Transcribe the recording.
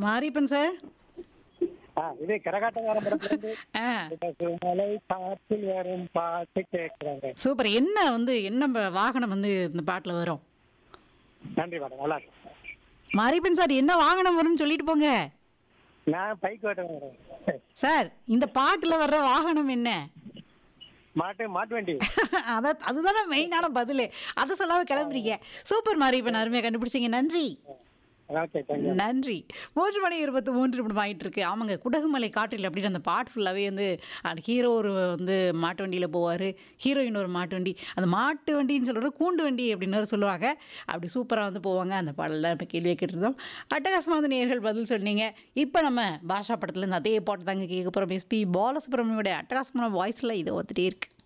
Mariyappan sir. இது கரகாட்டக்காரன் படத்துல இருந்து ஆ மலை காற்றில் வரும் பாட்டு கேட்கிறாங்க. சூப்பர். என்ன என்ன வாகனம் இந்த பாட்டுல வரும்? நன்றி மேடம், நல்லா இருக்கு. மாரியப்பன் சார், என்ன வாகனம் வரும்னு சொல்லிட்டு போங்க. நான் பைக் ஓட்டுவேன் மேடம். சார், இந்த பாட்டுல வர்ற வாகனம் என்ன? மாட்டு வண்டி. அதுதானே மெயினான பதிலு. அதை சொல்லாம கிளம்புறீங்க. சூப்பர் மாரியப்பன், அருமையா கண்டுபிடிச்சீங்க. நன்றி. Okay, thank you. நன்றி. 3:23 ஆயிட்டு இருக்கு. ஆமாங்க, குடகுமலை காற்றில் அப்படின்னு அந்த பாட்டு ஃபுல்லாகவே அந்த ஹீரோ ஒரு மாட்டு வண்டியில் போவார், ஹீரோயின் ஒரு மாட்டு வண்டி. அந்த மாட்டு வண்டின்னு சொல்கிறது கூண்டு வண்டி அப்படின்னு சொல்லுவாங்க. அப்படி சூப்பராக போவாங்க. அந்த பாடல் தான் இப்போ கேள்வியை கேட்டிருந்தோம். அட்டகாசமாக நேயர்கள் பதில் சொன்னீங்க. இப்போ நம்ம பாஷா படத்துலேருந்து அதே பாட்டு தாங்க கேட்க போகிறோம். எஸ்பி பாலசுப்ரமணியோட அட்டகாசமான வாய்ஸில் இதை ஒத்துட்டே இருக்கு.